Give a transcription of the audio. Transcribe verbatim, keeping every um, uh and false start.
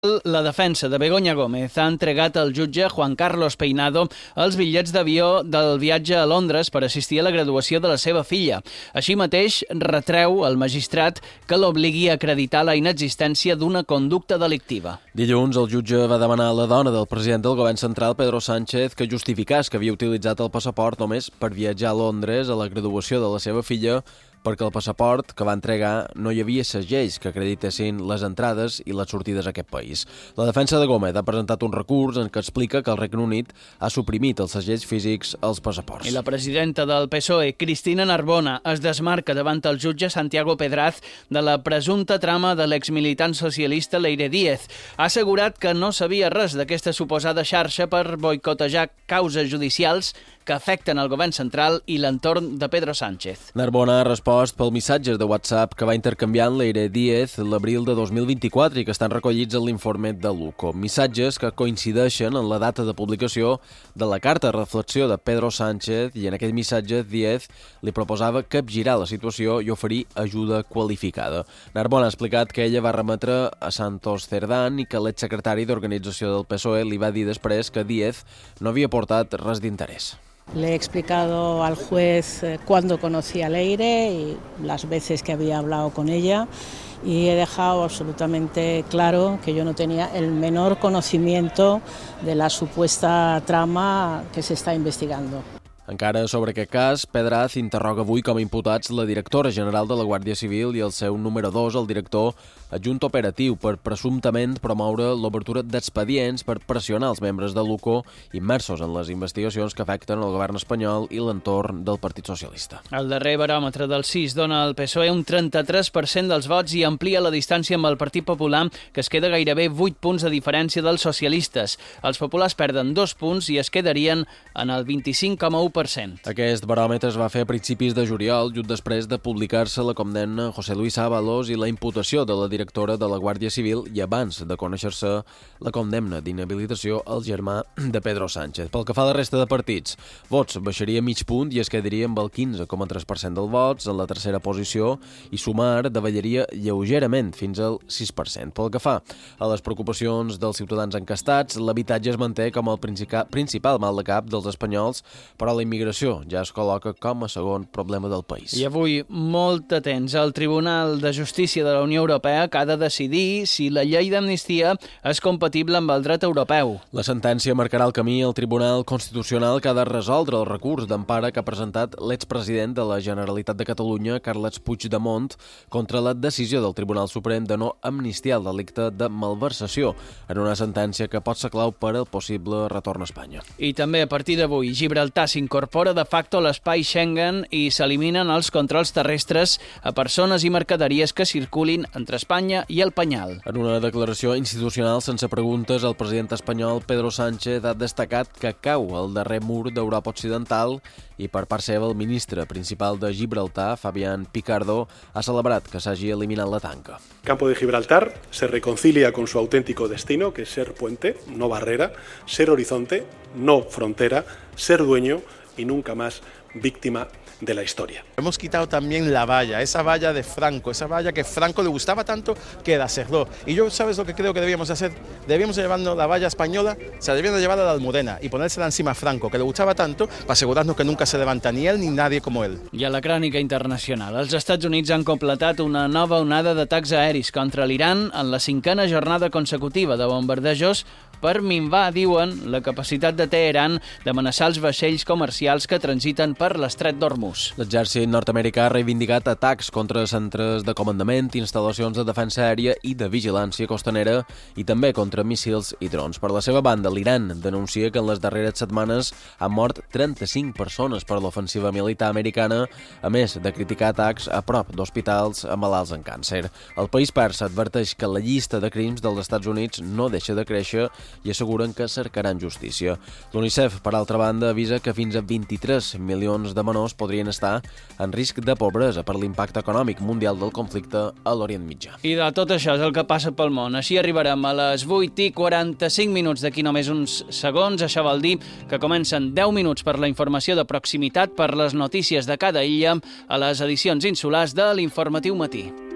La defensa de Begoña Gómez ha entregat al jutge Juan Carlos Peinado els bitllets d'avió del viatge a Londres per assistir a la graduació de la seva filla. Així mateix, retreu al magistrat que l'obligui a acreditar la inexistència d'una conducta delictiva. Dilluns, el jutge va demanar a la dona del president del govern central, Pedro Sánchez, que justificés que havia utilitzat el passaport només per viatjar a Londres a la graduació de la seva filla, perquè el passaport que va entregar no hi havia segells que acreditessin les entrades i les sortides a aquest país. La defensa de Gómez ha presentat un recurs en què explica que el Regne Unit ha suprimit els segells físics als passaports. I la presidenta del P S O E, Cristina Narbona, es desmarca davant el jutge Santiago Pedraz de la presumpta trama de l'exmilitant socialista Leire Díez. Ha assegurat que no sabia res d'aquesta suposada xarxa per boicotejar causes judicials que afecten el govern central i l'entorn de Pedro Sánchez. Narbona ha respost pel missatges de WhatsApp que va intercanviar amb Leire Díez l'abril de dos mil vint-i-quatre i que estan recollits en l'informe de l'U C O. Missatges que coincideixen en la data de publicació de la carta de reflexió de Pedro Sánchez, i en aquell missatge Díez li proposava capgirar la situació i oferir ajuda qualificada. Narbona ha explicat que ella va remetre a Santos Cerdán i que l'exsecretari d'Organització del P S O E li va dir després que Díez no havia portat res d'interès. Le he explicado al juez cuándo conocí a Leire y las veces que había hablado con ella, y he dejado absolutamente claro que yo no tenía el menor conocimiento de la supuesta trama que se está investigando. Encara sobre aquest cas, Pedraz interroga avui com a imputats la directora general de la Guàrdia Civil i el seu número dos, el director adjunt operatiu, per presumptament promoure l'obertura d'expedients per pressionar els membres de l'U C O immersos en les investigacions que afecten el govern espanyol i l'entorn del Partit Socialista. El darrer baròmetre del C I S dona al P S O E un trenta-tres per cent dels vots i amplia la distància amb el Partit Popular, que es queda gairebé vuit punts de diferència dels socialistes. Els populars perden dos punts i es quedarien en el vint-i-cinc coma u per cent. Aquest baròmetre es va fer a principis de juliol, just després de publicar-se la condemna a José Luis Ábalos i la imputació de la directora de la Guàrdia Civil, i abans de conèixer-se la condemna d'inhabilitació al germà de Pedro Sánchez. Pel que fa a la resta de partits, Vox baixaria mig punt i es quedaria amb el quinze coma tres per cent dels vots en la tercera posició, i Sumar davallaria lleugerament fins al sis per cent. Pel que fa a les preocupacions dels ciutadans encastats, l'habitatge es manté com el principal mal de cap dels espanyols, però la immigració ja es col·loca com a segon problema del país. I avui, molt atents, el Tribunal de Justícia de la Unió Europea que ha de decidir si la llei d'amnistia és compatible amb el dret europeu. La sentència marcarà el camí al Tribunal Constitucional que ha de resoldre el recurs d'empara que ha presentat l'expresident de la Generalitat de Catalunya, Carles Puigdemont, contra la decisió del Tribunal Suprem de no amnistiar el delicte de malversació, en una sentència que pot ser clau per al possible retorn a Espanya. I també a partir d'avui, Gibraltar s'incorpora de facto a l'espai Schengen i s'eliminen els controls terrestres a persones i mercaderies que circulin entre Espanya i el Penyal. En una declaració institucional sense preguntes, el president espanyol Pedro Sánchez ha destacat que cau el darrer mur d'Europa Occidental, i per part seva el ministre principal de Gibraltar, Fabián Picardo, ha celebrat que s'hagi eliminat la tanca. Campo de Gibraltar se reconcilia con su auténtico destino, que es ser puente, no barrera, ser horizonte, no frontera, ser dueño y nunca más víctima de la historia. Hemos quitado también la valla, esa valla de Franco, esa valla que Franco le gustaba tanto que la cerró. Y yo, ¿sabes lo que creo que debíamos hacer? Debíamos llevarnos la valla española, se debíamos llevar a la Almudena y ponérsela encima a Franco, que le gustava tanto, para asegurarnos que nunca se levanta ni él ni nadie como él. I a la crònica internacional, els Estats Units han completat una nova onada d'atacs aeris contra l'Iran en la cinquena jornada consecutiva de bombardejos per minvar, diuen, la capacitat de Teheran d'amenaçar els vaixells comercials que transiten per l'estret d'Hormuz. L'exèrcit nord-americà ha reivindicat atacs contra centres de comandament, instal·lacions de defensa aèria i de vigilància costanera, i també contra míssils i drons. Per la seva banda, l'Iran denuncia que en les darreres setmanes han mort trenta-cinc persones per l'ofensiva militar americana, a més de criticar atacs a prop d'hospitals a malalts en càncer. El país persa adverteix que la llista de crims dels Estats Units no deixa de créixer i asseguren que cercaran justícia. L'UNICEF, per altra banda, avisa que fins a vint-i-tres milions de menors podrien estar en risc de pobresa per l'impacte econòmic mundial del conflicte a l'Orient Mitjà. I de tot això és el que passa pel món. Així arribarem a les vuit i quaranta-cinc minuts d'aquí només uns segons. Això vol dir que comencen deu minuts per la informació de proximitat, per les notícies de cada illa, a les edicions insulars de l'Informatiu Matí.